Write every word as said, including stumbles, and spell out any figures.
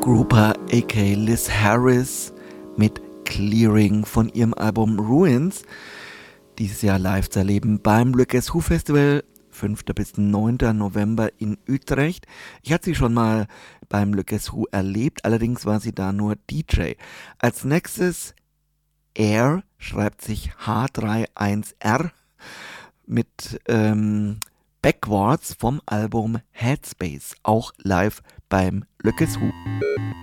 Grouper aka Liz Harris mit Clearing von ihrem Album Ruins. Dieses Jahr live zu erleben beim Le Guess Who Festival, fünfter bis neunter November in Utrecht. Ich hatte sie schon mal beim Le Guess Who erlebt, allerdings war sie da nur D J. Als nächstes Air, schreibt sich H eins R, mit ähm, Backwards vom Album Headspace, auch live beim Le Guess Who.